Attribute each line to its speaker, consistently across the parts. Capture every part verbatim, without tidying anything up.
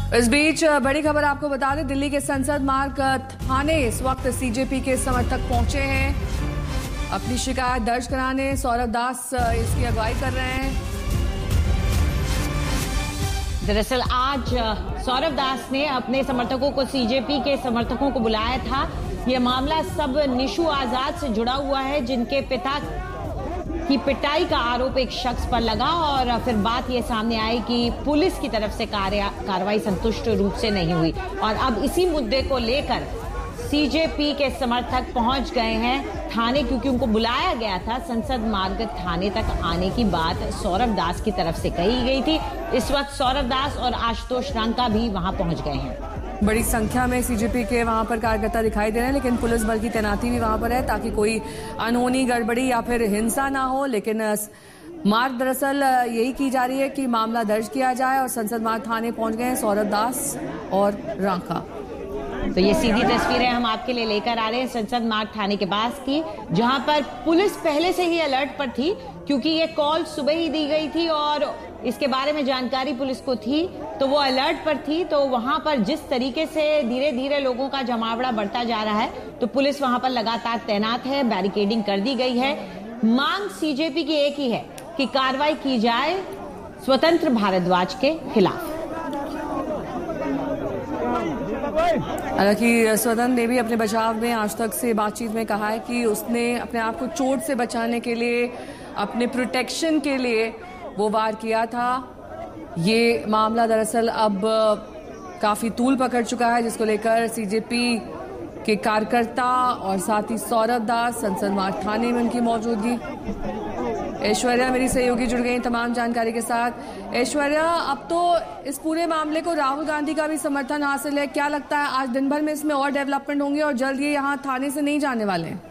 Speaker 1: इस बीच बड़ी खबर आपको बता दें, दिल्ली के संसद मार्ग थाने इस वक्त सीजेपी के समर्थक पहुंचे हैं अपनी शिकायत दर्ज कराने। सौरभ दास इसकी अगुवाई कर रहे हैं।
Speaker 2: दरअसल आज सौरभ दास ने अपने समर्थकों को, सीजेपी के समर्थकों को बुलाया था। यह मामला सब निशु आजाद से जुड़ा हुआ है, जिनके पिता की पिटाई का आरोप एक शख्स पर लगा और फिर बात ये सामने आई कि पुलिस की तरफ से कार्रवाई संतुष्ट रूप से नहीं हुई और अब इसी मुद्दे को लेकर सीजेपी के समर्थक पहुंच गए हैं थाने, क्योंकि उनको बुलाया गया था। संसद मार्ग थाने तक आने की बात सौरभ दास की तरफ से कही गई थी। इस वक्त सौरभ दास और आशुतोष रांका भी वहां पहुंच गए हैं।
Speaker 1: बड़ी संख्या में सीजेपी के वहां पर कार्यकर्ता दिखाई दे रहे हैं, लेकिन पुलिस बल की तैनाती भी वहां पर है ताकि कोई अनहोनी गड़बड़ी या फिर हिंसा ना हो। लेकिन मार्ग दरअसल यही की जा रही है कि मामला दर्ज किया जाए और संसद मार्ग थाने पहुंच गए हैं सौरभ दास और रांका।
Speaker 2: तो ये सीधी तस्वीरें हम आपके लिए लेकर आ रहे हैं संसद मार्ग थाने के पास की, जहां पर पुलिस पहले से ही अलर्ट पर थी, क्योंकि ये कॉल सुबह ही दी गई थी और इसके बारे में जानकारी पुलिस को थी, तो वो अलर्ट पर थी। तो वहां पर जिस तरीके से धीरे धीरे लोगों का जमावड़ा बढ़ता जा रहा है, तो पुलिस वहां पर लगातार तैनात है, बैरिकेडिंग कर दी गई है। मांग सीजेपी की एक ही है कि कार्रवाई की जाए स्वतंत्र भारद्वाज के खिलाफ।
Speaker 1: हालांकि स्वतंत्र ने भी अपने बचाव में आज तक से बातचीत में कहा है कि उसने अपने आप को चोट से बचाने के लिए, अपने प्रोटेक्शन के लिए वो वार किया था। ये मामला दरअसल अब काफी तूल पकड़ चुका है, जिसको लेकर सीजेपी के कार्यकर्ता और साथ ही सौरभ दास संसद मार्ग थाने में उनकी मौजूदगी। ऐश्वर्या मेरी सहयोगी जुड़ गई तमाम जानकारी के साथ। ऐश्वर्या, अब तो इस पूरे मामले को राहुल गांधी का भी समर्थन हासिल है, क्या लगता है आज दिन भर में इसमें और डेवलपमेंट होंगे और जल्द ये यहाँ थाने से नहीं जाने वाले हैं?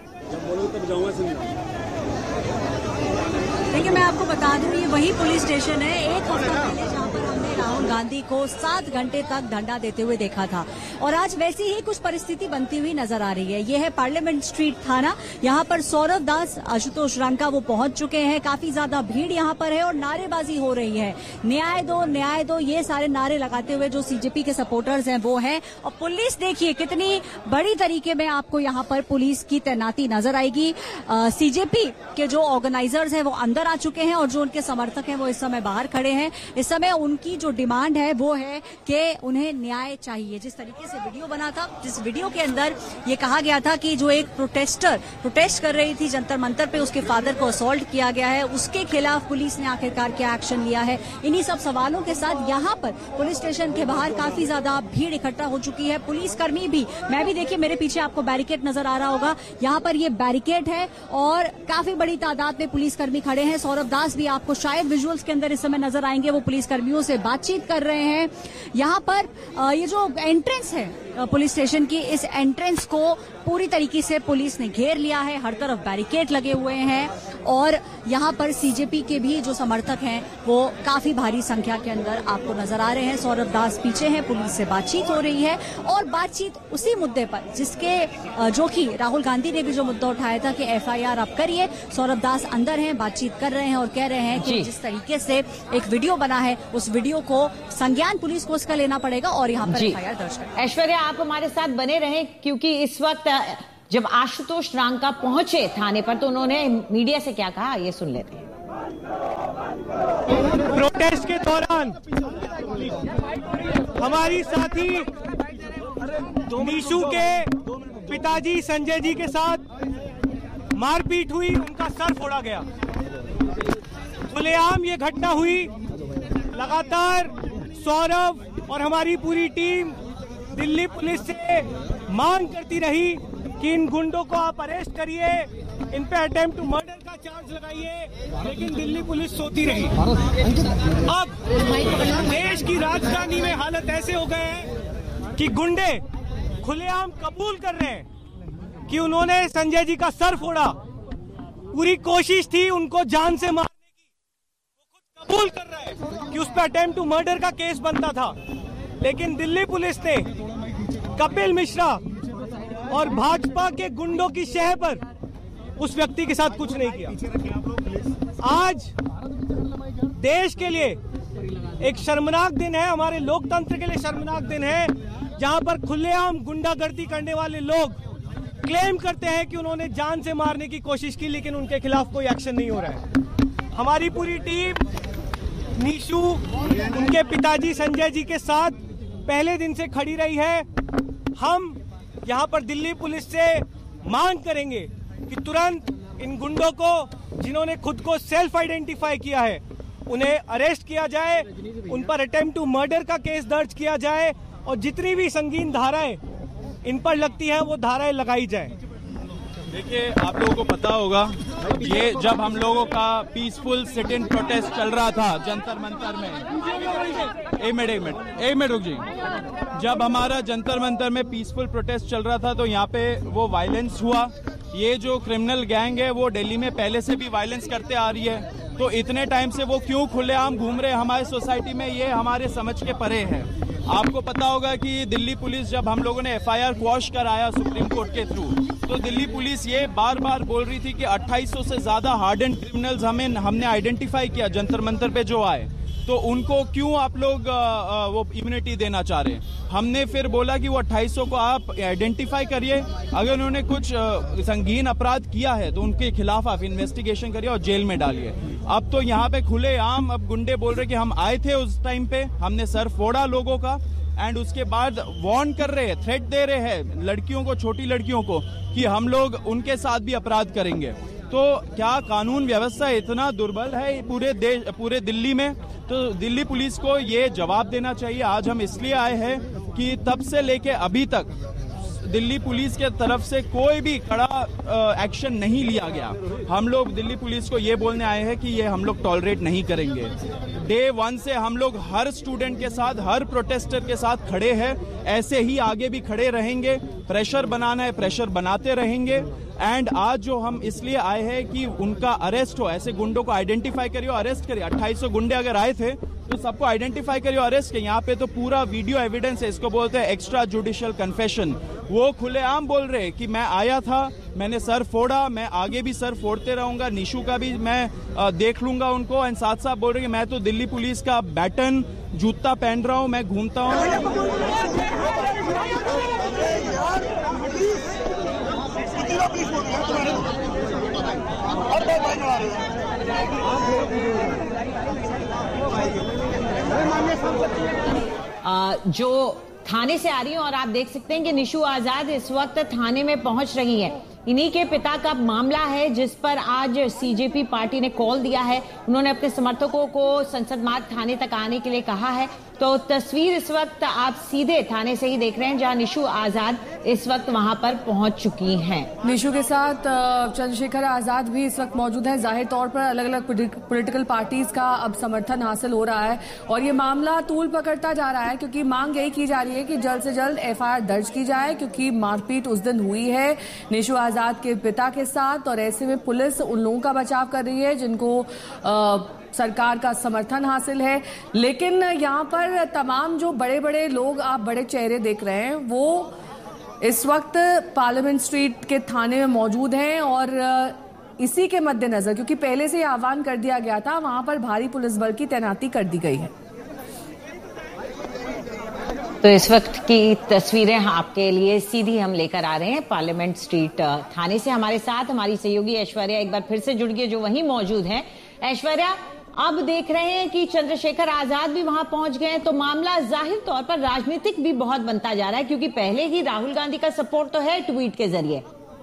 Speaker 3: देखिए, मैं आपको बता दूं, ये वही पुलिस स्टेशन है एक हफ्ता पहले जहां पर हमने राहुल गांधी को सात घंटे तक धरना देते हुए देखा था और आज वैसी ही कुछ परिस्थिति बनती हुई नजर आ रही है। ये है पार्लियामेंट स्ट्रीट थाना। यहाँ पर सौरभ दास, आशुतोष रांका वो पहुंच चुके हैं। काफी ज्यादा भीड़ यहाँ पर है और नारेबाजी हो रही है, न्याय दो न्याय दो, ये सारे नारे लगाते हुए जो सीजेपी के सपोर्टर्स हैं वो हैं। और पुलिस देखिए कितनी बड़ी तरीके में आपको यहाँ पर पुलिस की तैनाती नजर आएगी। सीजेपी के जो ऑर्गेनाइजर्स हैं वो अंदर आ चुके हैं और जो उनके समर्थक हैं वो इस समय बाहर खड़े हैं। इस समय उनकी जो डिमांड है वो है कि उन्हें न्याय चाहिए। जिस तरीके से वीडियो बना था, जिस वीडियो के अंदर ये कहा गया था कि जो एक प्रोटेस्टर प्रोटेस्ट कर रही थी जंतर मंतर पे, उसके फादर को असॉल्ट किया गया है, उसके खिलाफ पुलिस ने आखिरकार क्या एक्शन लिया है, इन्हीं सब सवालों के साथ यहाँ पर पुलिस स्टेशन के बाहर काफी ज्यादा भीड़ इकट्ठा हो चुकी है। पुलिसकर्मी भी, मैं भी देखिए मेरे पीछे आपको बैरिकेड नजर आ रहा होगा, यहाँ पर ये बैरिकेड है और काफी बड़ी तादाद में पुलिसकर्मी खड़े हैं। सौरभ दास भी आपको शायद विजुअल्स के अंदर इस समय नजर आएंगे, वो पुलिसकर्मियों से बातचीत कर रहे हैं। यहाँ पर ये जो एंट्रेंस है पुलिस स्टेशन की, इस एंट्रेंस को पूरी तरीके से पुलिस ने घेर लिया है, हर तरफ बैरिकेड लगे हुए हैं और यहाँ पर सीजेपी के भी जो समर्थक हैं वो काफी भारी संख्या के अंदर आपको नजर आ रहे हैं। सौरभ दास पीछे हैं, पुलिस से बातचीत हो रही है और बातचीत उसी मुद्दे पर जिसके जो कि राहुल गांधी ने भी जो मुद्दा उठाया था कि एफआईआर आप करिए। सौरभ दास अंदर हैं, बातचीत कर रहे हैं और कह रहे हैं कि जिस तरीके से एक वीडियो बना है उस वीडियो को संज्ञान पुलिस को उसका लेना पड़ेगा और यहाँ पर एफआईआर दर्ज करें।
Speaker 2: ऐश्वर्या, आप हमारे साथ बने रहें, क्योंकि इस वक्त जब आशुतोष रांका पहुंचे थाने पर तो उन्होंने मीडिया से क्या कहा, ये सुन लेते हैं।
Speaker 4: प्रोटेस्ट के दौरान हमारी साथी निशु के पिताजी संजय जी के साथ मारपीट हुई, उनका सर फोड़ा गया। खुलेआम ये घटना हुई। लगातार सौरभ और हमारी पूरी टीम दिल्ली पुलिस से मांग करती रही कि इन गुंडों को आप अरेस्ट करिए, इन पे अटेम्प्ट टू मर्डर का चार्ज लगाइए, लेकिन दिल्ली पुलिस सोती रही। अब देश की राजधानी में हालत ऐसे हो गए हैं कि गुंडे खुलेआम कबूल कर रहे हैं कि उन्होंने संजय जी का सर फोड़ा। पूरी कोशिश थी उनको जान से मारने की, वो खुद कबूल कर रहा है कि उस पर अटेम्प्ट टू मर्डर का केस बनता था, लेकिन दिल्ली पुलिस ने कपिल मिश्रा और भाजपा के गुंडों की शह पर उस व्यक्ति के साथ कुछ नहीं किया। आज देश के लिए एक शर्मनाक दिन है, हमारे लोकतंत्र के लिए शर्मनाक दिन है, जहां पर खुलेआम गुंडागर्दी करने वाले लोग क्लेम करते हैं कि उन्होंने जान से मारने की कोशिश की, लेकिन उनके खिलाफ कोई एक्शन नहीं हो रहा है। हमारी पूरी टीम निशु, उनके पिताजी संजय जी के साथ पहले दिन से खड़ी रही है। हम यहां पर दिल्ली पुलिस से मांग करेंगे कि तुरंत इन गुंडों को, जिन्होंने खुद को सेल्फ आइडेंटिफाई किया है, उन्हें अरेस्ट किया जाए, उन पर अटेम्प्ट टू मर्डर का केस दर्ज किया जाए और जितनी भी संगीन धाराएं इन पर लगती है वो धाराएं लगाई जाए।
Speaker 5: देखिए, आप लोगों को पता होगा, ये जब हम लोगों का पीसफुल सिट इन प्रोटेस्ट चल रहा था जंतर मंतर में, एक मिनट एक मिनट एक मिनट रुक जी, जब हमारा जंतर मंतर में पीसफुल प्रोटेस्ट चल रहा था तो यहाँ पे वो वायलेंस हुआ। ये जो क्रिमिनल गैंग है वो दिल्ली में पहले से भी वायलेंस करते आ रही है, तो इतने टाइम से वो क्यों खुलेआम घूम रहे हमारे सोसाइटी में, ये हमारे समझ के परे है। आपको पता होगा कि दिल्ली पुलिस, जब हम लोगों ने एफ आई आर क्वॉश कराया सुप्रीम कोर्ट के थ्रू, तो दिल्ली पुलिस ये बार बार बोल रही थी कि अट्ठाईस सौ से ज्यादा हार्डन क्रिमिनल्स हमें हमने आइडेंटिफाई किया जंतर मंतर पे जो आए, तो उनको क्यों आप लोग आ, वो इम्यूनिटी देना चाह रहे हैं। हमने फिर बोला कि वो अट्ठाईस सौ को आप आइडेंटिफाई करिए, अगर उन्होंने कुछ आ, संगीन अपराध किया है तो उनके खिलाफ आप इन्वेस्टिगेशन करिए और जेल में डालिए। अब तो यहाँ पे खुलेआम अब गुंडे बोल रहे कि हम आए थे उस टाइम पे, हमने सर फोड़ा लोगों का, एंड उसके बाद वार्न कर रहे हैं, थ्रेट दे रहे हैं लड़कियों को, छोटी लड़कियों को, कि हम लोग उनके साथ भी अपराध करेंगे। तो क्या कानून व्यवस्था इतना दुर्बल है पूरे देश, पूरे दिल्ली में? तो दिल्ली पुलिस को ये जवाब देना चाहिए। आज हम इसलिए आए हैं कि तब से लेके अभी तक दिल्ली पुलिस के तरफ से कोई भी कड़ा एक्शन नहीं लिया गया। हम लोग दिल्ली पुलिस को ये बोलने आए हैं कि ये हम लोग टॉलरेट नहीं करेंगे। डे वन से हम लोग हर स्टूडेंट के साथ, हर प्रोटेस्टर के साथ खड़े हैं, ऐसे ही आगे भी खड़े रहेंगे। प्रेशर बनाना है, प्रेशर बनाते रहेंगे। एंड आज जो हम इसलिए आए हैं कि उनका अरेस्ट हो, ऐसे गुंडों को आइडेंटिफाई करिए, अरेस्ट करिए। अट्ठाईस सौ गुंडे अगर आए थे तो सबको आइडेंटिफाई करिए, अरेस्ट करिए। यहाँ पे तो पूरा वीडियो एविडेंस है, इसको बोलते हैं एक्स्ट्रा जुडिशियल कन्फेशन। वो खुलेआम बोल रहे कि मैं आया था, मैंने सर फोड़ा, मैं आगे भी सर फोड़ते रहूंगा, निशु का भी मैं आ, देख लूंगा उनको। एंड साथ साथ बोल रहे कि मैं तो दिल्ली पुलिस का बैटन जूता पहन रहा हूं, मैं घूमता हूं।
Speaker 2: आ, जो थाने से आ रही हैं और आप देख सकते हैं कि निशु आजाद इस वक्त थाने में पहुंच रही हैं। इन्हीं के पिता का मामला है जिस पर आज सीजेपी पार्टी ने कॉल दिया है। उन्होंने अपने समर्थकों को संसद मार्ग थाने तक आने के लिए कहा है। तो तस्वीर इस वक्त आप सीधे थाने से ही देख रहे हैं, जहां निशु आजाद इस वक्त वहां पर पहुंच चुकी हैं।
Speaker 1: निशु के साथ चंद्रशेखर आजाद भी इस वक्त मौजूद है। जाहिर तौर पर अलग अलग पॉलिटिकल पार्टीज का अब समर्थन हासिल हो रहा है और ये मामला तूल पकड़ता जा रहा है, क्योंकि मांग यही की जा रही है कि जल्द से जल्द एफ आई आर दर्ज की जाए, क्योंकि मारपीट उस दिन हुई है निशु आजाद के पिता के साथ और ऐसे में पुलिस उन लोगों का बचाव कर रही है जिनको आ, सरकार का समर्थन हासिल है। लेकिन यहाँ पर तमाम जो बड़े बड़े लोग, आप बड़े चेहरे देख रहे हैं, वो इस वक्त पार्लियामेंट स्ट्रीट के थाने में मौजूद हैं और इसी के मद्देनजर, क्योंकि पहले से आह्वान कर दिया गया था, वहां पर भारी पुलिस बल की तैनाती कर दी गई है।
Speaker 2: तो इस वक्त की तस्वीरें आपके लिए सीधी हम लेकर आ रहे हैं पार्लियामेंट स्ट्रीट थाने से। हमारे साथ हमारी सहयोगी ऐश्वर्या एक बार फिर से जुड़ गई, जो वहीं मौजूद हैं। ऐश्वर्या, अब देख रहे हैं कि चंद्रशेखर आजाद भी वहां पहुंच गए हैं, तो मामला जाहिर तौर पर राजनीतिक भी बहुत बनता जा रहा है, क्योंकि पहले ही राहुल गांधी का सपोर्ट तो है ट्वीट के जरिए।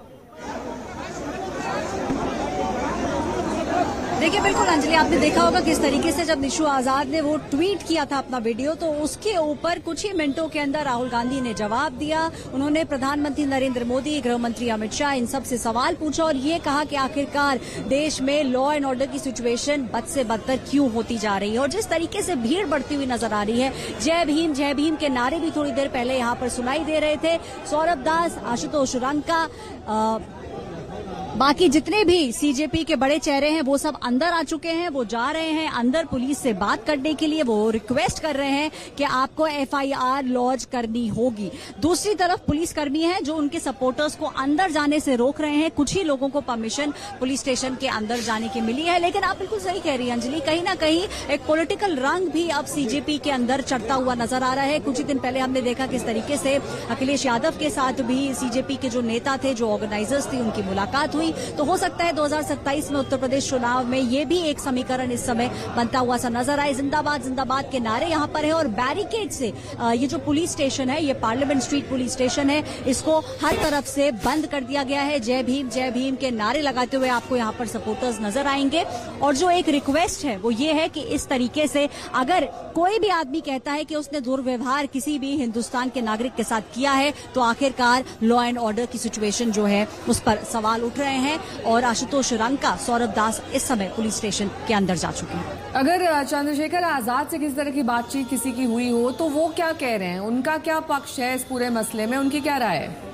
Speaker 3: देखिए, बिल्कुल अंजलि, आपने देखा होगा किस तरीके से जब निशु आजाद ने वो ट्वीट किया था अपना वीडियो, तो उसके ऊपर कुछ ही मिनटों के अंदर राहुल गांधी ने जवाब दिया। उन्होंने प्रधानमंत्री नरेंद्र मोदी, गृह मंत्री अमित शाह, इन सब से सवाल पूछा और ये कहा कि आखिरकार देश में लॉ एंड ऑर्डर की सिचुएशन बद से बदतर क्यों होती जा रही है और जिस तरीके से भीड़ बढ़ती हुई नजर आ रही है। जय भीम जय भीम के नारे भी थोड़ी देर पहले यहाँ पर सुनाई दे रहे थे। सौरभ दास, आशुतोष रंका, बाकी जितने भी सीजेपी के बड़े चेहरे हैं वो सब अंदर आ चुके हैं, वो जा रहे हैं अंदर पुलिस से बात करने के लिए, वो रिक्वेस्ट कर रहे हैं कि आपको एफआईआर लॉन्च करनी होगी। दूसरी तरफ पुलिसकर्मी हैं जो उनके सपोर्टर्स को अंदर जाने से रोक रहे हैं। कुछ ही लोगों को परमिशन पुलिस स्टेशन के अंदर जाने की मिली है, लेकिन आप बिल्कुल सही कह रही हैं अंजलि, कहीं ना कहीं एक पॉलिटिकल रंग भी अब सीजेपी के अंदर चढ़ता हुआ नजर आ रहा है। कुछ ही दिन पहले हमने देखा किस तरीके से अखिलेश यादव के साथ भी सीजेपी के जो नेता थे, जो ऑर्गेनाइजर्स थी, उनकी मुलाकात हुई। तो हो सकता है दो हज़ार सत्ताईस में उत्तर प्रदेश चुनाव में ये भी एक समीकरण इस समय बनता हुआ सा नजर आए। जिंदाबाद जिंदाबाद के नारे यहां पर है और बैरिकेड से ये जो पुलिस स्टेशन है, ये पार्लियामेंट स्ट्रीट पुलिस स्टेशन है, इसको हर तरफ से बंद कर दिया गया है। जय भीम जय भीम के नारे लगाते हुए आपको यहां पर सपोर्टर्स नजर आएंगे। और जो एक रिक्वेस्ट है वो ये है कि इस तरीके से अगर कोई भी आदमी कहता है कि उसने दुर्व्यवहार किसी भी हिंदुस्तान के नागरिक के साथ किया है, तो आखिरकार लॉ एंड ऑर्डर की सिचुएशन जो है उस पर सवाल उठ रहे हैं। और आशुतोष रंका, सौरभ दास इस समय पुलिस स्टेशन के अंदर जा चुके हैं।
Speaker 1: अगर चंद्रशेखर आजाद से किसी तरह की बातचीत किसी की हुई हो तो वो क्या कह रहे हैं, उनका क्या पक्ष है इस पूरे मसले में, उनकी क्या राय है?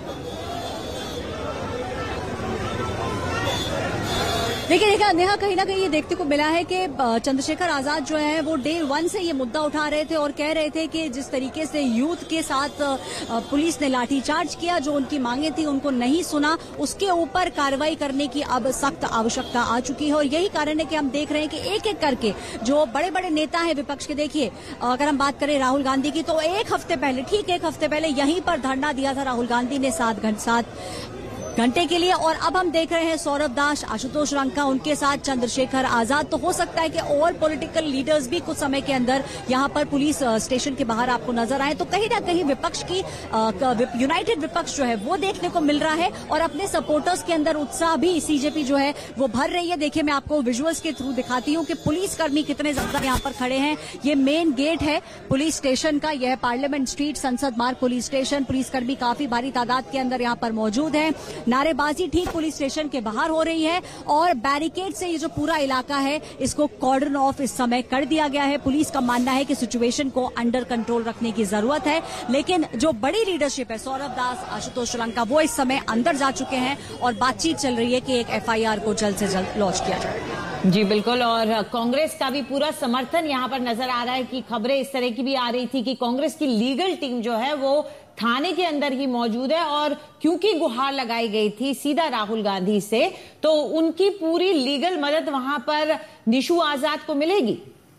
Speaker 3: देखिए देखिए नेहा, कहीं ना कहीं ये देखने को मिला है कि चंद्रशेखर आजाद जो है वो डे वन से ये मुद्दा उठा रहे थे और कह रहे थे कि जिस तरीके से यूथ के साथ पुलिस ने लाठीचार्ज किया, जो उनकी मांगे थी उनको नहीं सुना, उसके ऊपर कार्रवाई करने की अब सख्त आवश्यकता आ चुकी है। और यही कारण है कि हम देख रहे हैं कि एक एक करके जो बड़े बड़े नेता हैं विपक्ष के, देखिए अगर हम बात करें राहुल गांधी की, तो एक हफ्ते पहले, ठीक एक हफ्ते पहले यहीं पर धरना दिया था राहुल गांधी ने सात घंटे सात घंटे के लिए। और अब हम देख रहे हैं सौरभ दास, आशुतोष रंका, उनके साथ चंद्रशेखर आजाद। तो हो सकता है कि और पॉलिटिकल लीडर्स भी कुछ समय के अंदर यहां पर पुलिस स्टेशन के बाहर आपको नजर आए। तो कहीं ना कहीं विपक्ष की यूनाइटेड विपक्ष जो है वो देखने को मिल रहा है और अपने सपोर्टर्स के अंदर उत्साह भी सीजेपी जो है वो भर रही है। देखिए मैं आपको विजुअल्स के थ्रू दिखाती हूँ कि पुलिसकर्मी कितने ज्यादा यहाँ पर खड़े हैं। ये मेन गेट है पुलिस स्टेशन का, यह पार्लियामेंट स्ट्रीट संसद मार्ग पुलिस स्टेशन। पुलिसकर्मी काफी भारी तादाद के अंदर यहाँ पर मौजूद है। नारेबाजी ठीक पुलिस स्टेशन के बाहर हो रही है और बैरिकेड से ये जो पूरा इलाका है इसको कॉर्डन ऑफ इस समय कर दिया गया है। पुलिस का मानना है कि सिचुएशन को अंडर कंट्रोल रखने की जरूरत है, लेकिन जो बड़ी लीडरशिप है, सौरभ दास, आशुतोष रंका, वो इस समय अंदर जा चुके हैं और बातचीत चल रही है कि एक एफआईआर को जल्द से जल्द लॉन्च किया जाए।
Speaker 2: जी बिल्कुल, और कांग्रेस का भी पूरा समर्थन यहां पर नजर आ रहा है कि खबरें इस तरह की भी आ रही थी कि कांग्रेस की लीगल टीम जो है वो थाने के अंदर ही मौजूद है और क्योंकि गुहार लगाई गई थी सीधा राहुल गांधी से, तो उनकी पूरी लीगल मदद वहां पर निशु आजाद को मिलेगी।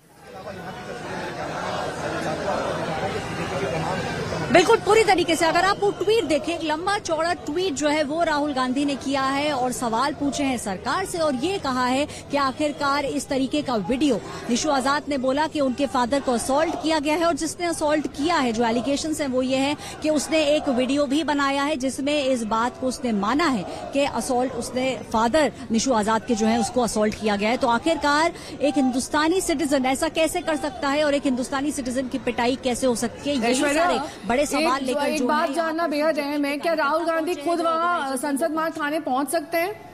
Speaker 3: बिल्कुल पूरी तरीके से अगर आप वो ट्वीट देखें, एक लंबा चौड़ा ट्वीट जो है वो राहुल गांधी ने किया है और सवाल पूछे हैं सरकार से और ये कहा है कि आखिरकार इस तरीके का वीडियो, निशु आजाद ने बोला कि उनके फादर को असॉल्ट किया गया है और जिसने असॉल्ट किया है, जो एलिगेशंस हैं वो ये है कि उसने एक वीडियो भी बनाया है जिसमें इस बात को उसने माना है कि असॉल्ट, उसने फादर निशु आजाद के जो है उसको असॉल्ट किया गया है। तो आखिरकार एक हिंदुस्तानी सिटीजन ऐसा कैसे कर सकता है और एक हिंदुस्तानी सिटीजन की पिटाई कैसे हो सकती है, यही सारे बड़े सवाल लेकर
Speaker 1: एक बात जानना बेहद अहम है, क्या राहुल गांधी खुद वहां संसद मार्ग थाने पहुंच सकते हैं?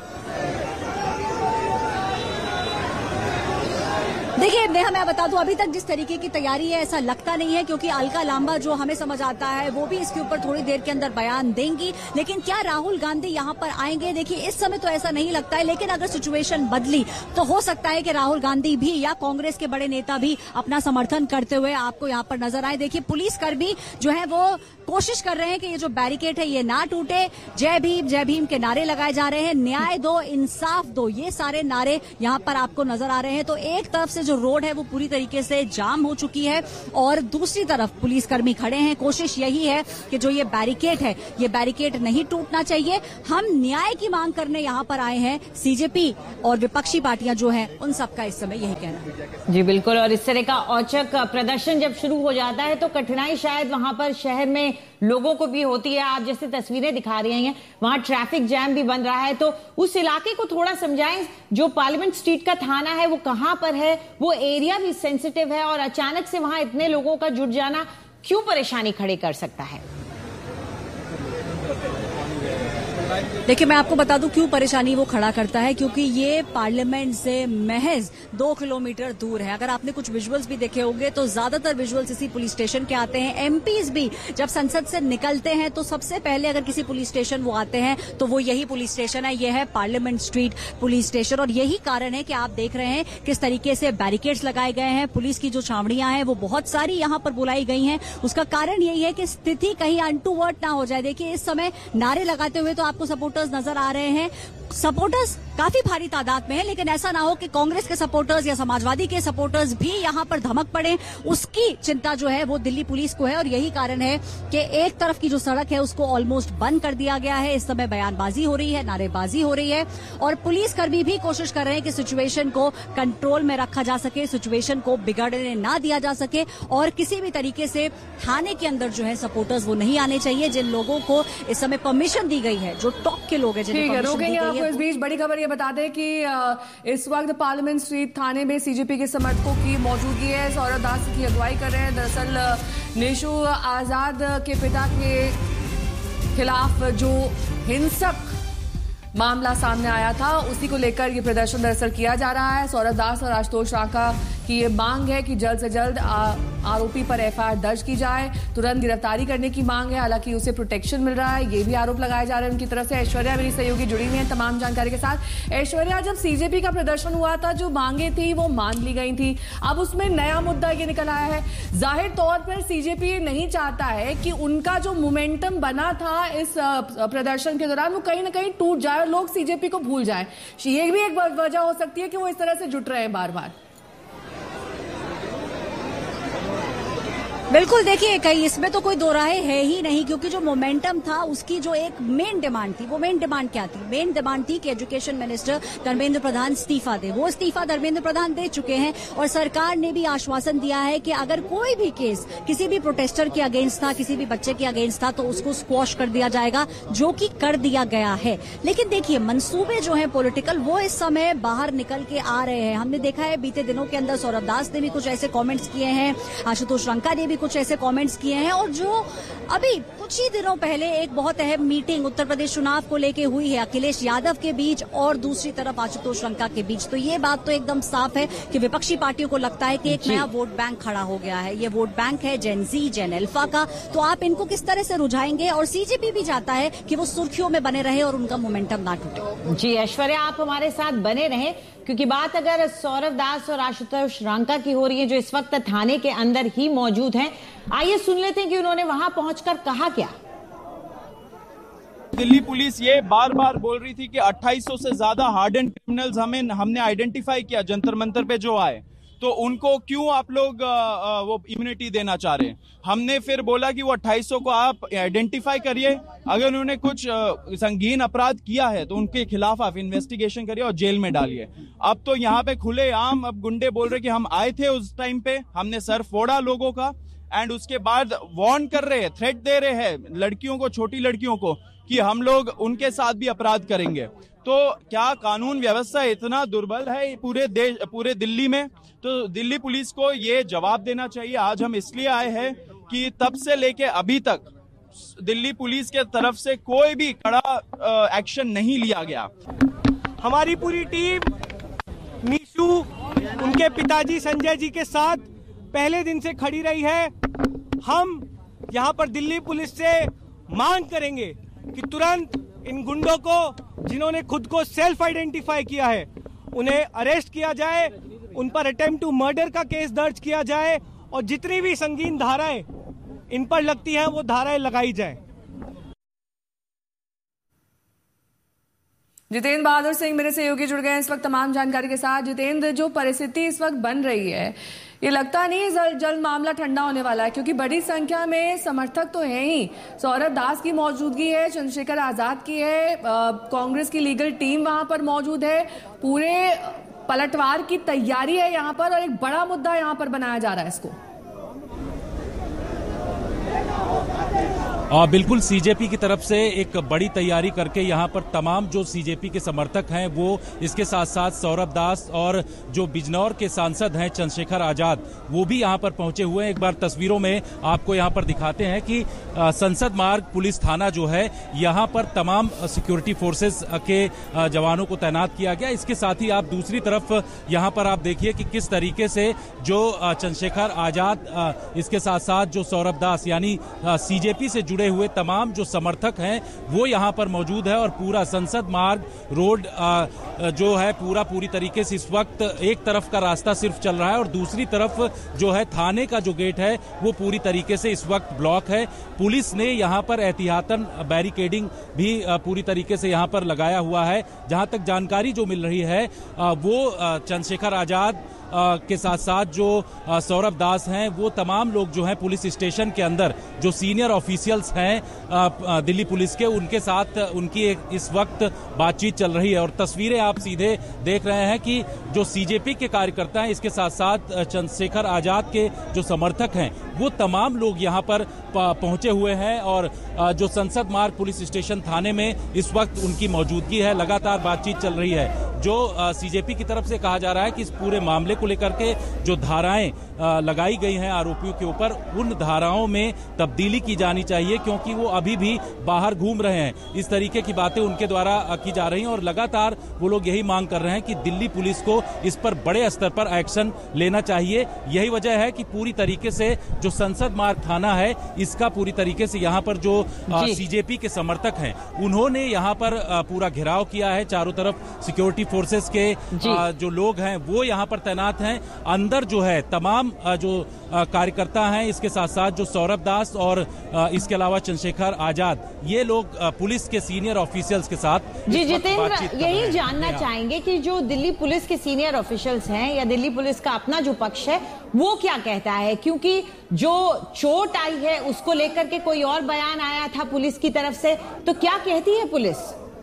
Speaker 3: देखिए नेहा, मैं बता दूं अभी तक जिस तरीके की तैयारी है ऐसा लगता नहीं है, क्योंकि अलका लांबा जो हमें समझ आता है वो भी इसके ऊपर थोड़ी देर के अंदर बयान देंगी। लेकिन क्या राहुल गांधी यहां पर आएंगे, देखिए इस समय तो ऐसा नहीं लगता है, लेकिन अगर सिचुएशन बदली तो हो सकता है कि राहुल गांधी भी या कांग्रेस के बड़े नेता भी अपना समर्थन करते हुए आपको यहां पर नजर आए। देखिए पुलिसकर्मी जो है वो कोशिश कर रहे हैं कि ये जो बैरिकेड है ये ना टूटे। जय भीम जय भीम के नारे लगाए जा रहे हैं, न्याय दो, इंसाफ दो, ये सारे नारे यहां पर आपको नजर आ रहे हैं। तो एक तरफ से जो रोड है वो पूरी तरीके से जाम हो चुकी है और दूसरी तरफ पुलिसकर्मी खड़े हैं। कोशिश यही है कि जो ये बैरिकेड है ये बैरिकेड नहीं टूटना चाहिए। हम न्याय की मांग करने यहां पर आए हैं। सीजेपी और विपक्षी पार्टियां जो हैं उन सबका इस समय यही कहना है।
Speaker 2: जी बिल्कुल, और इस तरह का औचक प्रदर्शन जब शुरू हो जाता है तो कठिनाई शायद वहां पर शहर में लोगों को भी होती है। आप जैसे तस्वीरें दिखा रही हैं, वहां ट्रैफिक जैम भी बन रहा है, तो उस इलाके को थोड़ा समझाएं। जो पार्लियामेंट स्ट्रीट का थाना है वो कहां पर है, वो एरिया भी सेंसिटिव है और अचानक से वहां इतने लोगों का जुट जाना क्यों परेशानी खड़ी कर सकता है?
Speaker 3: देखिए, मैं आपको बता दूं क्यों परेशानी वो खड़ा करता है, क्योंकि ये पार्लियामेंट से महज दो किलोमीटर दूर है। अगर आपने कुछ विजुअल्स भी देखे होंगे तो ज्यादातर विजुअल्स इसी पुलिस स्टेशन के आते हैं। एमपीज भी जब संसद से निकलते हैं तो सबसे पहले अगर किसी पुलिस स्टेशन वो आते हैं तो वो यही पुलिस स्टेशन है। यह है पार्लियामेंट स्ट्रीट पुलिस स्टेशन और यही कारण है कि आप देख रहे हैं किस तरीके से बैरिकेड्स लगाए गए हैं। पुलिस की जो छावड़ियां हैं वो बहुत सारी यहां पर बुलाई गई हैं। उसका कारण यही है कि स्थिति कहीं अनटूवर्ड ना हो जाए। देखिए, इस समय नारे लगाते हुए तो आपको सपोर्टर्स नजर आ रहे हैं। सपोर्टर्स काफी भारी तादाद में है, लेकिन ऐसा ना हो कि कांग्रेस के सपोर्टर्स या समाजवादी के सपोर्टर्स भी यहां पर धमक पड़े, उसकी चिंता जो है वो दिल्ली पुलिस को है। और यही कारण है कि एक तरफ की जो सड़क है उसको ऑलमोस्ट बंद कर दिया गया है। इस समय बयानबाजी हो रही है, नारेबाजी हो रही है और पुलिसकर्मी भी कोशिश कर रहे हैं कि सिचुएशन को कंट्रोल में रखा जा सके, सिचुएशन को बिगड़ने ना दिया जा सके और किसी भी तरीके से थाने के अंदर जो है सपोर्टर्स वो नहीं आने चाहिए। जिन लोगों को इस समय परमिशन दी गई है, जो टॉप के लोग हैं जिन्हें परमिशन दी गई है।
Speaker 1: इस बीच बड़ी खबर ये बता दें कि इस वक्त पार्लियामेंट स्ट्रीट थाने में सीजेपी के समर्थकों की मौजूदगी है। सौरभ दास की अगुवाई कर रहे हैं। दरअसल निशु आजाद के पिता के खिलाफ जो हिंसक मामला सामने आया था उसी को लेकर ये प्रदर्शन दरअसल किया जा रहा है। सौरभ दास और आशुतोष रांका की ये मांग है कि जल्द से जल्द आरोपी पर एफआईआर दर्ज की जाए, तुरंत गिरफ्तारी करने की मांग है। हालांकि उसे प्रोटेक्शन मिल रहा है, ये भी आरोप लगाए जा रहे हैं उनकी तरफ से। ऐश्वर्या मेरी सहयोगी जुड़ी हुई है तमाम जानकारी के साथ। ऐश्वर्या, जब सीजेपी का प्रदर्शन हुआ था जो मांगे थी वो मान ली गई थी, अब उसमें नया मुद्दा ये निकल आया है। जाहिर तौर पर सीजेपी ये नहीं चाहता है कि उनका जो मोमेंटम बना था इस प्रदर्शन के दौरान वो कहीं ना कहीं टूट जाए और लोग सीजेपी को भूल जाए। ये भी एक वजह हो सकती है कि वो इस तरह से जुट रहे हैं बार बार।
Speaker 3: बिल्कुल, देखिए कहीं इसमें तो कोई दो राय है ही नहीं, क्योंकि जो मोमेंटम था उसकी जो एक मेन डिमांड थी, वो मेन डिमांड क्या थी? मेन डिमांड थी कि एजुकेशन मिनिस्टर धर्मेंद्र प्रधान इस्तीफा दे। वो इस्तीफा धर्मेंद्र प्रधान दे चुके हैं और सरकार ने भी आश्वासन दिया है कि अगर कोई भी केस किसी भी प्रोटेस्टर के अगेंस्ट था, किसी भी बच्चे के अगेंस्ट था, तो उसको स्क्वॉश कर दिया जाएगा, जो कि कर दिया गया है। लेकिन देखिए, मंसूबे जो है पॉलिटिकल वो इस समय बाहर निकल के आ रहे हैं। हमने देखा है बीते दिनों के अंदर सौरभ दास ने भी कुछ ऐसे कॉमेंट्स किए हैं, आशुतोष रंका ने भी कुछ ऐसे कमेंट्स किए हैं और जो अभी कुछ ही दिनों पहले एक बहुत अहम मीटिंग उत्तर प्रदेश चुनाव को लेके हुई है अखिलेश यादव के बीच और दूसरी तरफ आशुतोष रंका के बीच। तो ये बात तो एकदम साफ है कि विपक्षी पार्टियों को लगता है कि एक नया वोट बैंक खड़ा हो गया है। ये वोट बैंक है जेन जी, जेन अल्फा का। तो आप इनको किस तरह से रुझाएंगे? और सीजेपी भी चाहता है कि वो सुर्खियों में बने रहे और उनका मोमेंटम ना टूटे।
Speaker 2: जी ऐश्वर्या, आप हमारे साथ बने रहें, क्योंकि बात अगर सौरभ दास और आशुतोष रांका की हो रही है जो इस वक्त थाने के अंदर ही मौजूद हैं। आइए सुन लेते हैं कि उन्होंने वहां पहुंचकर कहा क्या।
Speaker 5: दिल्ली पुलिस ये बार बार बोल रही थी कि अट्ठाईस सौ से ज्यादा हार्डन क्रिमिनल्स हमें हमने आइडेंटिफाई किया जंतर मंतर पे जो आए, तो उनको क्यों आप लोग आ, वो इम्यूनिटी देना चाह रहे हैं? हमने फिर बोला कि वो अट्ठाईस सौ को आप आइडेंटिफाई करिए, अगर उन्होंने कुछ आ, संगीन अपराध किया है तो उनके खिलाफ आप इन्वेस्टिगेशन करिए और जेल में डालिए। अब तो यहाँ पे खुले आम अब गुंडे बोल रहे कि हम आए थे उस टाइम पे, हमने सर फोड़ा लोगों का, एंड उसके बाद वार्न कर रहे हैं, थ्रेट दे रहे हैं लड़कियों को, छोटी लड़कियों को, कि हम लोग उनके साथ भी अपराध करेंगे। तो क्या कानून व्यवस्था इतना दुर्बल है पूरे देश, पूरे दिल्ली में? तो दिल्ली पुलिस को ये जवाब देना चाहिए। आज हम इसलिए आए हैं कि तब से लेके अभी तक दिल्ली पुलिस के तरफ से कोई भी कड़ा एक्शन नहीं लिया गया।
Speaker 4: हमारी पूरी टीम निशु, उनके पिताजी संजय जी के साथ पहले दिन से खड़ी रही है। हम यहाँ पर दिल्ली पुलिस से मांग करेंगे कि तुरंत इन गुंडों को, जिन्होंने खुद को सेल्फ आइडेंटिफाई किया है, उन्हें अरेस्ट किया जाए, उन पर अटेम्प्ट टू मर्डर का केस दर्ज किया जाए और जितनी भी संगीन धाराएं इन पर लगती हैं वो धाराएं लगाई जाए।
Speaker 1: जितेंद्र बहादुर सिंह मेरे सहयोगी जुड़ गए हैं इस वक्त तमाम जानकारी के साथ। जितेंद्र, जो परिस्थिति इस वक्त बन रही है, ये लगता नहीं है जल्द जल्द मामला ठंडा होने वाला है, क्योंकि बड़ी संख्या में समर्थक तो हैं ही। सौरभ दास की मौजूदगी है, चंद्रशेखर आजाद की है, कांग्रेस की लीगल टीम वहां पर मौजूद है, पूरे पलटवार की तैयारी है यहाँ पर और एक बड़ा मुद्दा यहाँ पर बनाया जा रहा है इसको।
Speaker 6: और बिल्कुल सीजेपी की तरफ से एक बड़ी तैयारी करके यहाँ पर तमाम जो सीजेपी के समर्थक हैं वो इसके साथ साथ सौरभ दास और जो बिजनौर के सांसद हैं चंद्रशेखर आजाद वो भी यहाँ पर पहुंचे हुए हैं। एक बार तस्वीरों में आपको यहाँ पर दिखाते हैं कि संसद मार्ग पुलिस थाना जो है यहाँ पर तमाम सिक्योरिटी फोर्सेस के जवानों को तैनात किया गया। इसके साथ ही आप दूसरी तरफ यहाँ पर आप देखिए कि किस तरीके से जो चंद्रशेखर आजाद इसके साथ साथ जो सौरभ दास यानी सीजेपी से जुड़े हुए तमाम जो समर्थक हैं वो यहां पर मौजूद है और पूरा संसद मार्ग रोड जो है पूरा पूरी तरीके से इस वक्त एक तरफ का रास्ता सिर्फ चल रहा है और दूसरी तरफ जो है थाने का जो गेट है वो पूरी तरीके से इस वक्त ब्लॉक है। पुलिस ने यहां पर एहतियातन बैरिकेडिंग भी पूरी तरीके से यहां पर लगाया हुआ है। जहां तक जानकारी जो मिल रही है वो चंद्रशेखर आजाद के साथ साथ जो सौरभ दास हैं वो तमाम लोग जो हैं पुलिस स्टेशन के अंदर जो सीनियर ऑफिशियल्स हैं दिल्ली पुलिस के उनके साथ उनकी एक इस वक्त बातचीत चल रही है। और तस्वीरें आप सीधे देख रहे हैं कि जो सीजेपी के कार्यकर्ता हैं इसके साथ साथ चंद्रशेखर आजाद के जो समर्थक हैं वो तमाम लोग यहाँ पर पहुंचे हुए हैं और जो संसद मार्ग पुलिस स्टेशन थाने में इस वक्त उनकी मौजूदगी है। लगातार बातचीत चल रही है। जो सीजेपी की तरफ से कहा जा रहा है कि इस पूरे मामले को लेकर के जो धाराएं लगाई गई हैं आरोपियों के ऊपर उन धाराओं में तब्दीली की जानी चाहिए क्योंकि वो अभी भी बाहर घूम रहे हैं। इस तरीके की बातें उनके द्वारा की जा रही हैं और लगातार वो लोग यही मांग कर रहे हैं कि दिल्ली पुलिस को इस पर बड़े स्तर पर एक्शन लेना चाहिए। यही वजह है कि पूरी तरीके से जो संसद मार्ग थाना है इसका पूरी तरीके से यहाँ पर जो सीजेपी के समर्थक हैं उन्होंने यहाँ पर पूरा घेराव किया है। चारों तरफ सिक्योरिटी फोर्सेस के जो लोग हैं वो यहाँ पर तैनात हैं। अंदर जो है तमाम जो कार्यकर्ता हैं इसके साथ साथ जो सौरभ दास और इसके अलावा चंद्रशेखर आजाद ये लोग पुलिस के सीनियर ऑफिशियल्स के साथ
Speaker 2: जी जितेंद्र यही जानना चाहेंगे कि जो दिल्ली पुलिस के सीनियर ऑफिशियल्स हैं या दिल्ली पुलिस का अपना जो पक्ष है वो क्या कहता है, क्योंकि जो चोट आई है उसको लेकर के कोई और बयान आया था पुलिस की तरफ से, तो क्या कहती है पुलिस?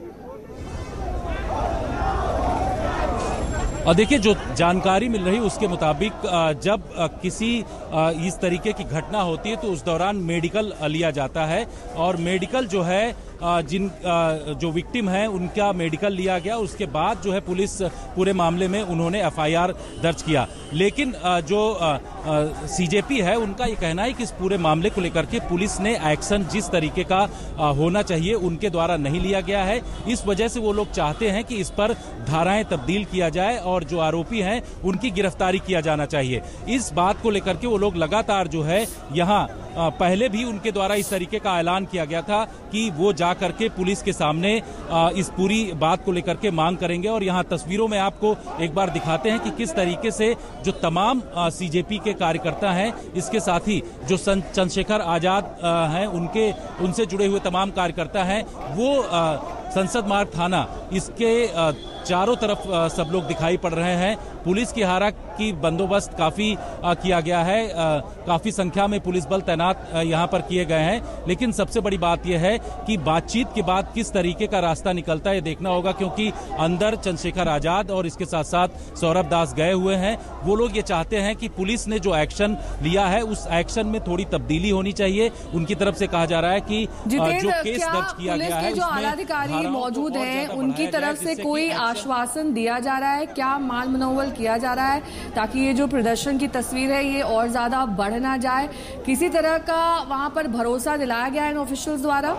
Speaker 6: और देखिए जो जानकारी मिल रही है उसके मुताबिक जब किसी इस तरीके की घटना होती है तो उस दौरान मेडिकल लिया जाता है और मेडिकल जो है जिन जो विक्टिम है उनका मेडिकल लिया गया। उसके बाद जो है पुलिस पूरे मामले में उन्होंने एफआईआर दर्ज किया। लेकिन जो सीजेपी है उनका ये कहना है कि इस पूरे मामले को लेकर के पुलिस ने एक्शन जिस तरीके का होना चाहिए उनके द्वारा नहीं लिया गया है। इस वजह से वो लोग चाहते हैं कि इस पर धाराएं तब्दील किया जाए और जो आरोपी हैं उनकी गिरफ्तारी किया जाना चाहिए। इस बात को लेकर के वो लोग लगातार जो है यहाँ पहले भी उनके द्वारा इस तरीके का ऐलान किया गया था कि वो जा करके पुलिस के सामने इस पूरी बात को लेकर के मांग करेंगे। और यहाँ तस्वीरों में आपको एक बार दिखाते हैं कि किस तरीके से जो तमाम सीजेपी के कार्यकर्ता हैं इसके साथ ही जो चंद्रशेखर आजाद हैं उनके उनसे जुड़े हुए तमाम कार्यकर्ता हैं वो संसद मार्ग थाना इसके चारों तरफ सब लोग दिखाई पड़ रहे हैं। पुलिस की हारा की बंदोबस्त काफी किया गया है, काफी संख्या में पुलिस बल तैनात यहां पर किए गए हैं। लेकिन सबसे बड़ी बात यह है कि बातचीत के बाद किस तरीके का रास्ता निकलता है ये देखना होगा, क्योंकि अंदर चंद्रशेखर आजाद और इसके साथ साथ सौरभ दास गए हुए हैं। वो लोग ये चाहते हैं कि पुलिस ने जो एक्शन लिया है उस एक्शन में थोड़ी तब्दीली होनी चाहिए। उनकी तरफ से कहा जा रहा है कि जो केस दर्ज किया गया है
Speaker 1: जो आलाधिकारी मौजूद हैं उनकी तरफ से कोई आश्वासन दिया जा रहा है, क्या मान मनोवल किया जा रहा है ताकि ये जो प्रदर्शन की तस्वीर है ये और ज्यादा बढ़ ना जाए? किसी तरह का वहां पर भरोसा दिलाया गया है इन ऑफिशियल्स द्वारा?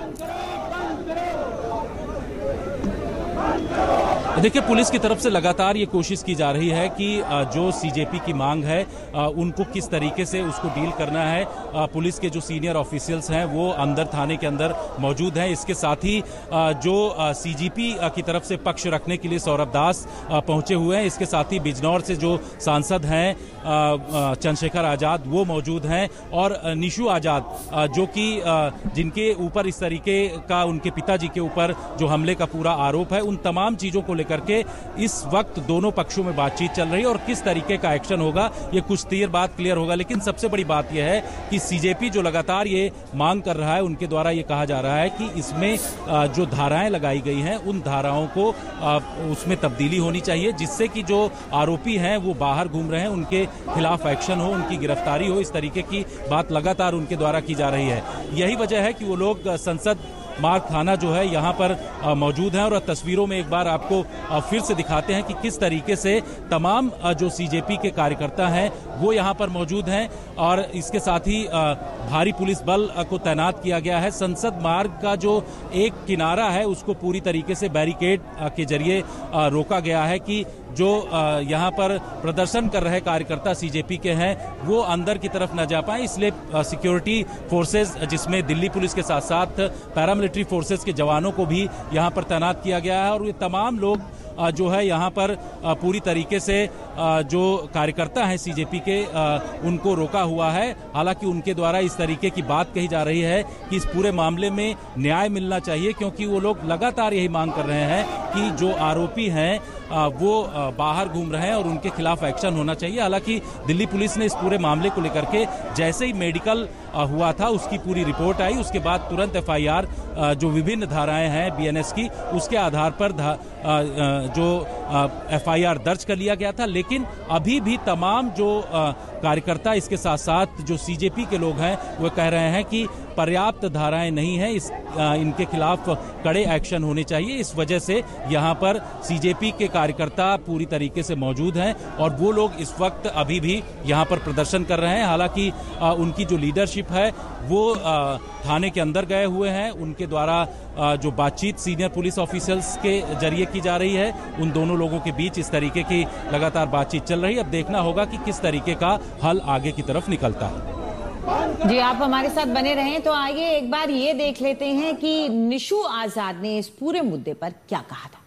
Speaker 6: देखिए पुलिस की तरफ से लगातार ये कोशिश की जा रही है कि जो सीजेपी की मांग है उनको किस तरीके से उसको डील करना है। पुलिस के जो सीनियर ऑफिशियल्स हैं वो अंदर थाने के अंदर मौजूद हैं। इसके साथ ही जो सीजीपी की तरफ से पक्ष रखने के लिए सौरभ दास पहुंचे हुए हैं। इसके साथ ही बिजनौर से जो सांसद हैं चंद्रशेखर आजाद वो मौजूद हैं और निशु आजाद जो कि जिनके ऊपर इस तरीके का उनके पिताजी के ऊपर जो हमले का पूरा आरोप है उन तमाम चीजों को लेकर के इस वक्त दोनों पक्षों में बातचीत चल रही है और किस तरीके का एक्शन होगा ये कुछ देर बाद क्लियर होगा। लेकिन सबसे बड़ी बात यह है कि सीजेपी जो लगातार ये मांग कर रहा है, उनके द्वारा ये कहा जा रहा है कि इसमें जो धाराएं लगाई गई हैं उन धाराओं को उसमें तब्दीली होनी चाहिए, जिससे कि जो आरोपी हैं वो बाहर घूम रहे हैं उनके खिलाफ एक्शन हो, उनकी गिरफ्तारी हो। इस तरीके की बात लगातार उनके द्वारा की जा रही है। यही वजह है कि वो लोग संसद मार्ग थाना जो है यहाँ पर मौजूद है और तस्वीरों में एक बार आपको फिर से दिखाते हैं कि किस तरीके से तमाम जो सीजेपी के कार्यकर्ता हैं वो यहाँ पर मौजूद हैं और इसके साथ ही भारी पुलिस बल को तैनात किया गया है। संसद मार्ग का जो एक किनारा है उसको पूरी तरीके से बैरिकेड के जरिए रोका गया है कि जो यहाँ पर प्रदर्शन कर रहे कार्यकर्ता सीजेपी के हैं वो अंदर की तरफ न जा पाए, इसलिए सिक्योरिटी फोर्सेस जिसमें दिल्ली पुलिस के साथ साथ पैरामिलिट्री फोर्सेस के जवानों को भी यहाँ पर तैनात किया गया है और ये तमाम लोग जो है यहाँ पर पूरी तरीके से जो कार्यकर्ता हैं सीजेपी के उनको रोका हुआ है। हालांकि उनके द्वारा इस तरीके की बात कही जा रही है कि इस पूरे मामले में न्याय मिलना चाहिए, क्योंकि वो लोग लगातार यही मांग कर रहे हैं कि जो आरोपी हैं वो बाहर घूम रहे हैं और उनके खिलाफ एक्शन होना चाहिए। हालांकि दिल्ली पुलिस ने इस पूरे मामले को लेकर के जैसे ही मेडिकल हुआ था उसकी पूरी रिपोर्ट आई, उसके बाद तुरंत एफआईआर जो विभिन्न धाराएं हैं बीएनएस की उसके आधार पर जो एफआईआर दर्ज कर लिया गया था। लेकिन अभी भी तमाम जो कार्यकर्ता इसके साथ साथ जो सीजेपी के लोग हैं वो कह रहे हैं कि पर्याप्त धाराएं नहीं है, इस इनके खिलाफ कड़े एक्शन होने चाहिए। इस वजह से यहाँ पर सीजेपी के कार्यकर्ता पूरी तरीके से मौजूद हैं और वो लोग इस वक्त अभी भी यहाँ पर प्रदर्शन कर रहे हैं। हालांकि उनकी जो लीडरशिप है वो थाने के अंदर गए हुए हैं, उनके द्वारा जो बातचीत सीनियर पुलिस ऑफिसर्स के जरिए की जा रही है उन दोनों लोगों के बीच इस तरीके की लगातार बातचीत चल रही है। अब देखना होगा कि किस तरीके का हल आगे की तरफ निकलता है।
Speaker 2: जी, आप हमारे साथ बने रहें। तो आइए एक बार ये देख लेते हैं कि निशु आजाद ने इस पूरे मुद्दे पर क्या कहा था।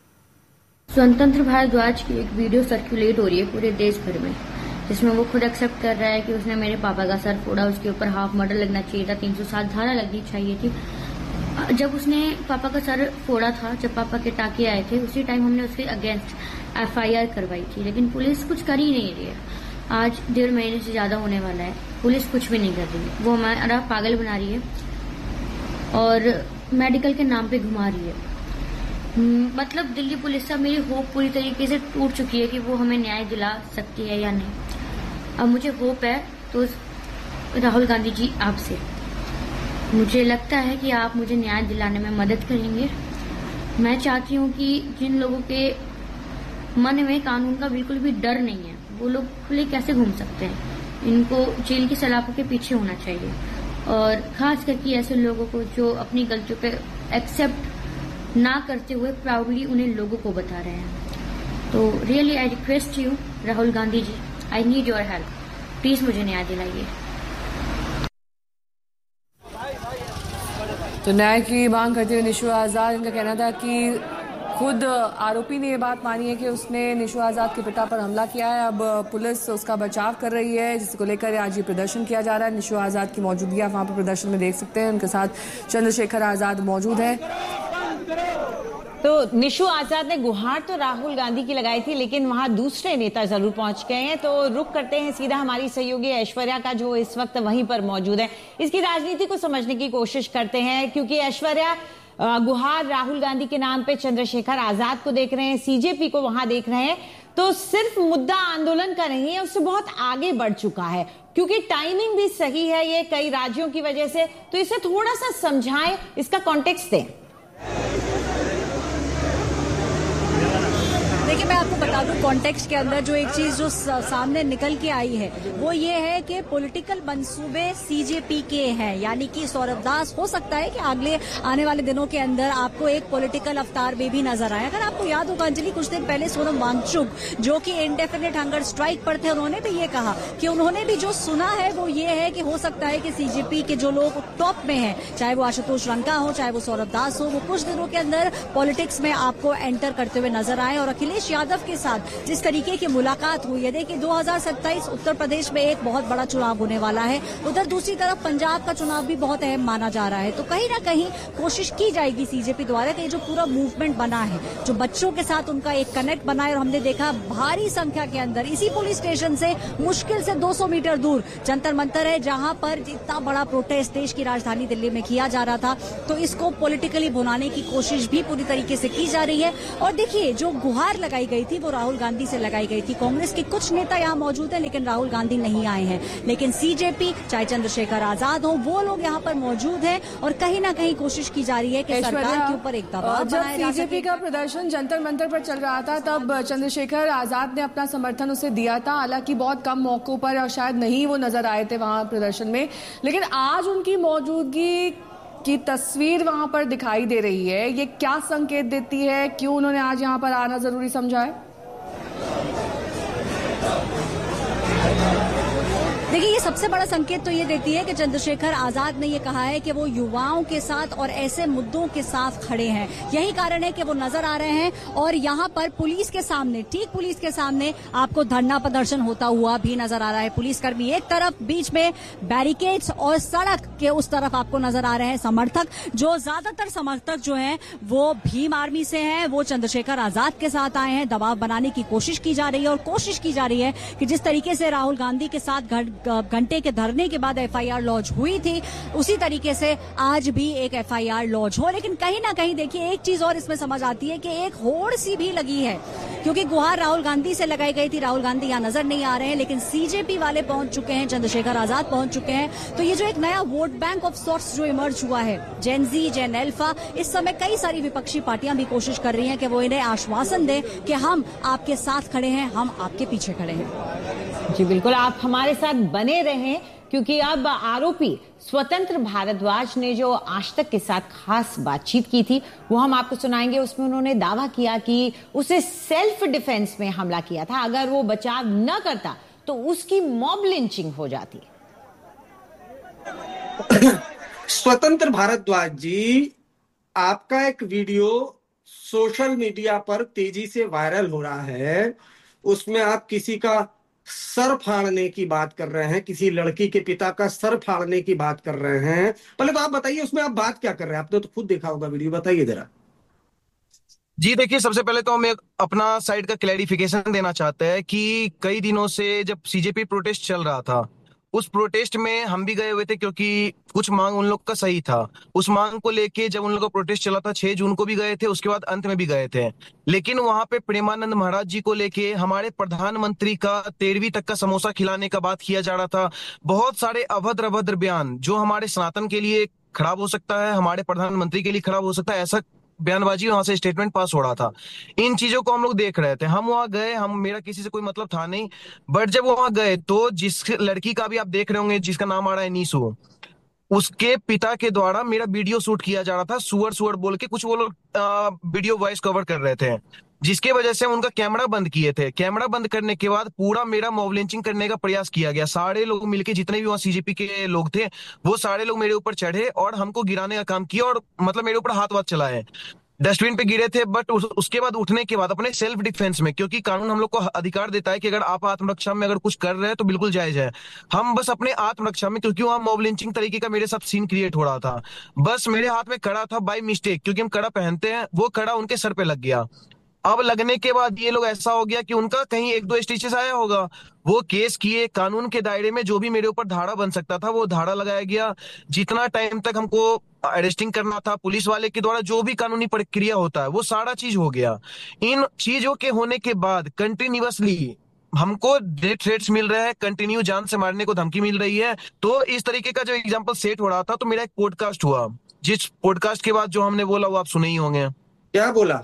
Speaker 7: स्वतंत्र भारद्वाज की एक वीडियो सर्कुलेट हो रही है पूरे देश भर में, जिसमें वो खुद एक्सेप्ट कर रहा है कि उसने मेरे पापा का सर फोड़ा, उसके ऊपर हाफ मर्डर लगना चाहिए था, तीन सौ सात धारा लगनी चाहिए थी। जब उसने पापा का सर फोड़ा था, जब पापा के टाके आए थे, उसी टाइम हमने उसके अगेंस्ट एफआईआर करवाई थी, लेकिन पुलिस कुछ कर ही नहीं रही है। आज डेढ़ महीने से ज्यादा होने वाला है, पुलिस कुछ भी नहीं कर रही है। वो हमारा पागल बना रही है और मेडिकल के नाम पे घुमा रही है। मतलब दिल्ली पुलिस का मेरी होप पूरी तरीके से टूट चुकी है कि वो हमें न्याय दिला सकती है या नहीं। अब मुझे होप है तो राहुल गांधी जी आपसे, मुझे लगता है कि आप मुझे न्याय दिलाने में मदद करेंगे। मैं चाहती हूँ कि जिन लोगों के मन में कानून का बिल्कुल भी डर नहीं है वो लोग खुले कैसे घूम सकते हैं, इनको जेल की सलाखों के पीछे होना चाहिए। और खास करके ऐसे लोगों को जो अपनी गलतियों पे एक्सेप्ट ना करते हुए प्राउडली उन्हें लोगों को बता रहे हैं। तो really I request you Rahul Gandhi ji, I need your help, please मुझे न्याय दिलाइए।
Speaker 1: तो न्याय की मांग करते हुए निशु आजाद, इनका कहना था कि खुद आरोपी ने ये बात मानी है कि उसने निशु आजाद के पिता पर हमला किया है। अब पुलिस उसका बचाव कर रही है, जिसको लेकर आज ये प्रदर्शन किया जा रहा है। निशु आजाद की मौजूदगी आप वहां पर प्रदर्शन में देख सकते हैं, उनके साथ चंद्रशेखर आजाद मौजूद है।
Speaker 2: तो निशु आजाद ने गुहार तो राहुल गांधी की लगाई थी, लेकिन वहां दूसरे नेता जरूर पहुंच गए हैं। तो रुक करते हैं सीधा हमारी सहयोगी ऐश्वर्या का, जो इस वक्त वहीं पर मौजूद है। इसकी राजनीति को समझने की कोशिश करते हैं, क्योंकि ऐश्वर्या गुहार राहुल गांधी के नाम पे चंद्रशेखर आजाद को देख रहे हैं, सीजेपी को वहां देख रहे हैं। तो सिर्फ मुद्दा आंदोलन का नहीं है, उससे बहुत आगे बढ़ चुका है, क्योंकि टाइमिंग भी सही है ये कई राज्यों की वजह से। तो इसे थोड़ा सा समझाएं, इसका कॉन्टेक्स्ट दें।
Speaker 3: देखिए, मैं आपको बता दूं कॉन्टेक्स्ट के अंदर जो एक चीज जो सामने निकल के आई है वो ये है कि पॉलिटिकल मंसूबे सीजेपी के हैं, यानी कि सौरभ दास हो सकता है कि अगले आने वाले दिनों के अंदर आपको एक पॉलिटिकल अवतार में भी नजर आए। अगर आपको याद होगा अंजलि, कुछ दिन पहले सोनम वांगचुक जो कि इंडेफिनिट हंगर स्ट्राइक पर थे, उन्होंने भी ये कहा कि उन्होंने भी जो सुना है वो ये है कि हो सकता है कि सीजेपी के जो लोग टॉप में हैं, चाहे वो आशुतोष रंका हो, चाहे वो सौरभ दास हो, वो कुछ दिनों के अंदर पॉलिटिक्स में आपको एंटर करते हुए नजर आए। और अखिलेश अखिलेश यादव के साथ जिस तरीके की मुलाकात हुई है, देखिए दो हज़ार सत्ताईस उत्तर प्रदेश में एक बहुत बड़ा चुनाव होने वाला है, उधर दूसरी तरफ पंजाब का चुनाव भी बहुत अहम माना जा रहा है। तो कहीं ना कहीं कोशिश की जाएगी सीजेपी द्वारा कि जो पूरा मूवमेंट बना है, जो बच्चों के साथ उनका एक कनेक्ट बना है, और हमने देखा भारी संख्या के अंदर इसी पुलिस स्टेशन से मुश्किल से दो सौ मीटर दूर जंतर मंतर है, जहां पर इतना बड़ा प्रोटेस्ट देश की राजधानी दिल्ली में किया जा रहा था। तो इसको पॉलिटिकली भुनाने की कोशिश भी पूरी तरीके से की जा रही है। और देखिए, जो गुहार लगाई गई थी वो राहुल गांधी से लगाई गई थी। कांग्रेस के कुछ नेता यहां मौजूद हैं, लेकिन राहुल गांधी नहीं आए हैं। लेकिन सीजेपी, चाहे चंद्रशेखर आजाद हो, वो लोग यहां पर मौजूद हैं और कहीं ना कहीं कोशिश की जा रही है कि सरकार के ऊपर एक दबाव बनाया जा सके।
Speaker 1: सीजेपी का प्रदर्शन जंतर मंतर पर चल रहा था, तब चंद्रशेखर आजाद ने अपना समर्थन उसे दिया था। हालांकि बहुत कम मौकों पर और शायद नहीं वो नजर आए थे वहां प्रदर्शन में, लेकिन आज उनकी मौजूदगी की तस्वीर वहां पर दिखाई दे रही है। ये क्या संकेत देती है? क्यों उन्होंने आज यहां पर आना जरूरी समझा है?
Speaker 3: देखिए, ये सबसे बड़ा संकेत तो ये देती है कि चंद्रशेखर आजाद ने ये कहा है कि वो युवाओं के साथ और ऐसे मुद्दों के साथ खड़े हैं। यही कारण है कि वो नजर आ रहे हैं और यहाँ पर पुलिस के सामने, ठीक पुलिस के सामने आपको धरना प्रदर्शन होता हुआ भी नजर आ रहा है। पुलिसकर्मी एक तरफ, बीच में बैरिकेड्स और सड़क के उस तरफ आपको नजर आ रहे हैं समर्थक, जो ज्यादातर समर्थक जो हैं वो भीम आर्मी से हैं, वो चंद्रशेखर आजाद के साथ आए हैं। दबाव बनाने की कोशिश की जा रही है और कोशिश की जा रही है कि जिस तरीके से राहुल गांधी के साथ घंटे के धरने के बाद एफआईआर लॉन्च हुई थी, उसी तरीके से आज भी एक एफआईआर लॉन्च हो। लेकिन कहीं ना कहीं देखिए, एक चीज और इसमें समझ आती है कि एक होड़ सी भी लगी है, क्योंकि गुहार राहुल गांधी से लगाई गई थी। राहुल गांधी यहां नजर नहीं आ रहे हैं, लेकिन सीजेपी वाले पहुंच चुके हैं, चंद्रशेखर आजाद पहुंच चुके हैं। तो ये जो एक नया वोट बैंक ऑफ सॉर्ट्स जो इमर्ज हुआ है, जेन जी, जेन अल्फा, इस समय कई सारी विपक्षी पार्टियां भी कोशिश कर रही हैं कि वो इन्हें आश्वासन दें कि हम आपके साथ खड़े हैं, हम आपके पीछे खड़े हैं।
Speaker 2: जी बिल्कुल, आप हमारे साथ बने रहें, क्योंकि अब आरोपी स्वतंत्र भारद्वाज ने जो आज तक के साथ खास बातचीत की थी वो हम आपको सुनाएंगे। उसमें उन्होंने दावा किया कि उसे सेल्फ डिफेंस में हमला किया था, अगर वो बचाव न करता तो उसकी मॉब लिंचिंग हो जाती।
Speaker 8: स्वतंत्र भारद्वाज जी, आपका एक वीडियो सोशल मीडिया पर तेजी से वायरल हो रहा है, उसमें आप किसी का सर फाड़ने की बात कर रहे हैं, किसी लड़की के पिता का सर फाड़ने की बात कर रहे हैं। पहले तो आप बताइए उसमें आप बात क्या कर रहे हैं? आपने तो खुद देखा होगा वीडियो, बताइए जरा।
Speaker 9: जी देखिए, सबसे पहले तो हम एक अपना साइड का क्लैरिफिकेशन देना चाहते हैं कि कई दिनों से जब सीजेपी प्रोटेस्ट चल रहा था, उस प्रोटेस्ट में हम भी गए हुए थे क्योंकि कुछ मांग उन लोग का सही था। उस मांग को लेके जब उन लोग का प्रोटेस्ट चला था, छह जून को भी गए थे, उसके बाद अंत में भी गए थे। लेकिन वहां पे प्रेमानंद महाराज जी को लेके हमारे प्रधानमंत्री का तेरहवीं तक का समोसा खिलाने का बात किया जा रहा था। बहुत सारे अभद्र अभद्र बयान जो हमारे सनातन के लिए खराब हो सकता है, हमारे प्रधानमंत्री के लिए खराब हो सकता है, ऐसा बयानबाजी वहां से स्टेटमेंट पास हो रहा था। इन चीजों को हम लोग देख रहे थे। हम वहां गए, हम मेरा किसी से कोई मतलब था नहीं, बट जब वहां गए तो जिस लड़की का भी आप देख रहे होंगे जिसका नाम आ रहा है नीसू, उसके पिता के द्वारा मेरा वीडियो शूट किया जा रहा था। सुअर सुअर बोल के कुछ वो लोग वीडियो वॉइस कवर कर रहे थे, जिसके वजह से उनका कैमरा बंद किए थे। कैमरा बंद करने के बाद पूरा मेरा मॉब लिंचिंग करने का प्रयास किया गया। सारे लोग मिलके, जितने भी वहां सीजेपी के लोग थे, वो सारे लोग मेरे ऊपर चढ़े और हमको गिराने का काम किया और मतलब मेरे ऊपर हाथ वाथ चलाए। डस्टबिन पे गिरे थे, बट उस, उसके बाद उठने के बाद अपने सेल्फ डिफेंस में, क्योंकि कानून हम लोग को अधिकार देता है कि अगर आप आत्मरक्षा में अगर कुछ कर रहे हैं तो बिल्कुल जायज है। हम बस अपने आत्मरक्षा में, क्योंकि वहां मॉब लिंचिंग तरीके का मेरे साथ सीन क्रिएट हो रहा था, बस मेरे हाथ में कड़ा था बाय मिस्टेक, क्योंकि हम कड़ा पहनते हैं, वो कड़ा उनके सर पे लग गया। अब लगने के बाद ये लोग ऐसा हो गया कि उनका कहीं एक दो स्टिचेस आया होगा, वो केस किए। कानून के दायरे में जो भी मेरे ऊपर धारा बन सकता था वो धारा लगाया गया। जितना टाइम तक हमको अरेस्टिंग करना था पुलिस वाले के द्वारा, जो भी कानूनी प्रक्रिया होता है वो सारा चीज हो गया। इन चीजों के होने के बाद कंटिन्यूअसली हमको डेथ थ्रेट्स मिल रहे हैं, कंटिन्यू जान से मारने को धमकी मिल रही है। तो इस तरीके का जो एग्जाम्पल सेट हो रहा था, तो मेरा एक पॉडकास्ट हुआ, जिस पॉडकास्ट के बाद जो हमने बोला वो आप सुने ही होंगे।
Speaker 8: क्या बोला?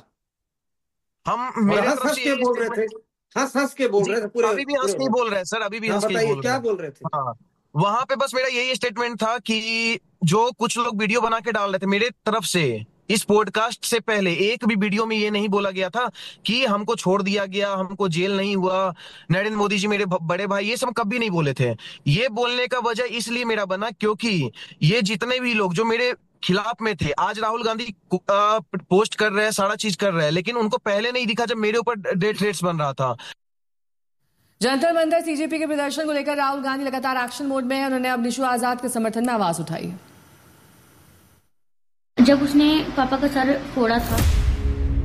Speaker 9: हम मेरे
Speaker 8: हंस हंस के बोल रहे थे, हंस हंस के बोल रहे थे पूरे।
Speaker 9: अभी भी हंस नहीं बोल रहे सर, अभी भी हंस नहीं बोल रहे।
Speaker 8: क्या बोल रहे थे?
Speaker 9: हाँ, वहां पे बस मेरा यही स्टेटमेंट था कि जो कुछ लोग वीडियो बना के डाल रहे थे मेरे तरफ से, इस पॉडकास्ट से पहले एक भी वीडियो में ये नहीं बोला गया था कि हमको छोड़ दिया गया, हमको जेल नहीं हुआ, नरेंद्र मोदी जी मेरे बड़े भाई, ये सब कभी नहीं बोले थे। ये बोलने का वजह इसलिए मेरा बना क्योंकि ये जितने भी लोग जो मेरे खिलाफ में थे। आज राहुल गांधी पोस्ट कर रहे हैं, सारा चीज कर रहे हैं, लेकिन उनको पहले नहीं दिखा जब मेरे ऊपर डेथ थ्रेट्स बन रहा था।
Speaker 1: जंतर मंतर सीजेपी के प्रदर्शन को लेकर राहुल गांधी लगातार एक्शन मोड में है। उन्होंने अब निशु आजाद के समर्थन में आवाज उठाई।
Speaker 7: जब उसने पापा का सर फोड़ा था